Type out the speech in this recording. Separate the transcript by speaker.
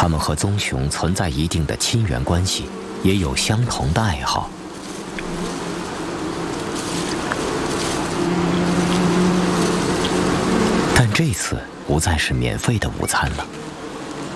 Speaker 1: 他们和棕熊存在一定的亲缘关系，也有相同的爱好。但这次不再是免费的午餐了。